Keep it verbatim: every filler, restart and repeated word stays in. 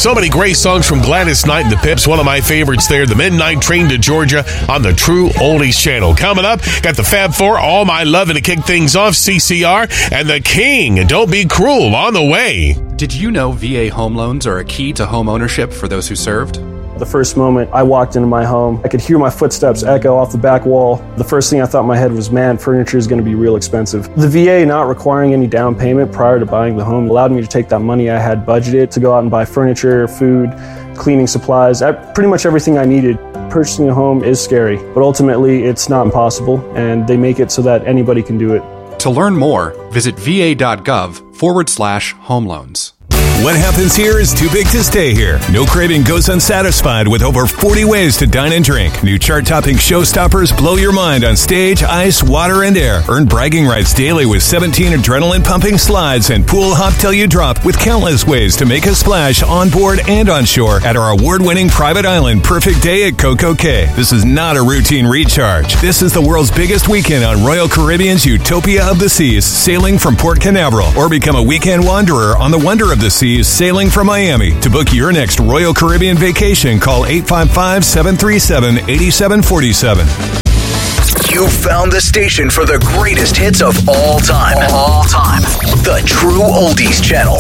So many great songs from Gladys Knight and the Pips. One of my favorites there, the Midnight Train to Georgia on the True Oldies channel. Coming up, got the Fab Four, All My Lovin' to kick things off, C C R, and The King, Don't Be Cruel, on the way. Did you know V A home loans are a key to home ownership for those who served? The first moment I walked into my home, I could hear my footsteps echo off the back wall. The first thing I thought in my head was, man, furniture is going to be real expensive. The V A not requiring any down payment prior to buying the home allowed me to take that money I had budgeted to go out and buy furniture, food, cleaning supplies, pretty much everything I needed. Purchasing a home is scary, but ultimately it's not impossible, and they make it so that anybody can do it. To learn more, visit va.gov forward slash home loans. What happens here is too big to stay here. No craving goes unsatisfied with over forty ways to dine and drink. New chart-topping showstoppers blow your mind on stage, ice, water, and air. Earn bragging rights daily with seventeen adrenaline-pumping slides and pool hop till you drop with countless ways to make a splash on board and on shore at our award-winning private island Perfect Day at Coco Cay. This is not a routine recharge. This is the world's biggest weekend on Royal Caribbean's Utopia of the Seas, sailing from Port Canaveral, or become a weekend wanderer on the Wonder of the Seas, sailing from Miami. To book your next Royal Caribbean vacation, call eight five five, seven three seven, eight seven four seven. You found the station for the greatest hits of all time. All time. The True Oldies Channel.